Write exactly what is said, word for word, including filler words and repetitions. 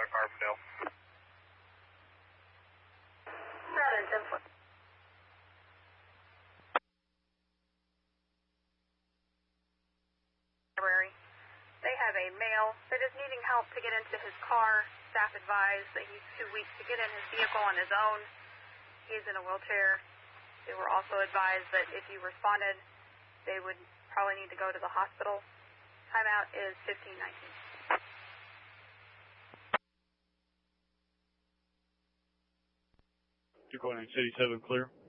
at Carbondale. seven ten foot. Library. They have a male that is needing help to get into his car. Staff advised that he's too weak to get in his vehicle on his own. He's in a wheelchair. They were also advised that if you responded, they would probably need to go to the hospital. Timeout is fifteen nineteen. two point nine, City seven, clear.